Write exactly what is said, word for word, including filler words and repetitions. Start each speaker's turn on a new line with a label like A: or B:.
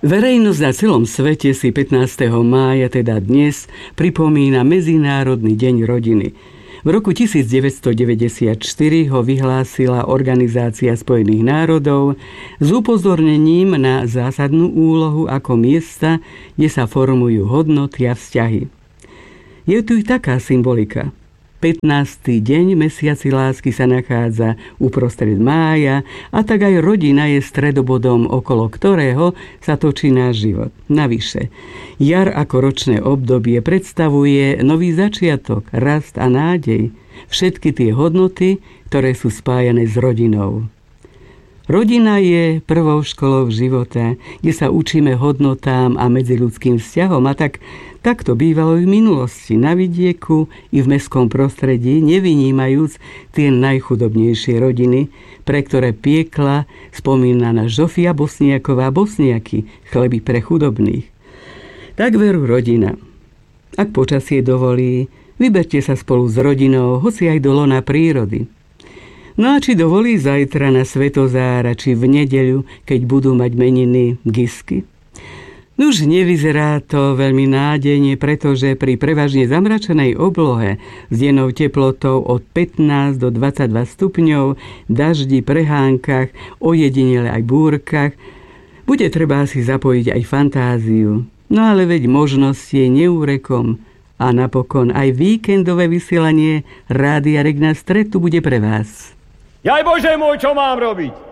A: Verejnosť na celom svete si pätnásteho mája, teda dnes, pripomína Medzinárodný deň rodiny. V roku devätnásťstodeväťdesiatštyri ho vyhlásila Organizácia spojených národov s upozornením na zásadnú úlohu ako miesta, kde sa formujú hodnoty a vzťahy. Je tu i taká symbolika. pätnásty deň mesiaci lásky sa nachádza uprostred mája a tak aj rodina je stredobodom, okolo ktorého sa točí náš život. Navyše, jar ako ročné obdobie predstavuje nový začiatok, rast a nádej. Všetky tie hodnoty, ktoré sú spájané s rodinou. Rodina je prvou školou života, kde sa učíme hodnotám a medziľudským vzťahom, a tak takto bývalo v minulosti na vidieku i v mestskom prostredí, nevynímajúc tie najchudobnejšie rodiny, pre ktoré piekla spomínaná Žofia Bosniaková Bosniaky, chleby pre chudobných. Tak veru rodina. Ak počasie dovolí, vyberte sa spolu s rodinou, hoci aj do lona prírody. No a či dovolí zajtra na Svetozára, či v nedeľu, keď budú mať meniny Gisky? Nuž nevyzerá to veľmi nádejne, pretože pri prevažne zamračenej oblohe s dennou teplotou od pätnásť do dvadsaťdva stupňov, daždi, prehánkach, ojedinele aj búrkach, bude treba si zapojiť aj fantáziu. No ale veď možnosť je neúrekom a napokon aj víkendové vysielanie Rádia Regna Stretu bude pre vás.
B: Jaj Bože môj, čo mám robiť?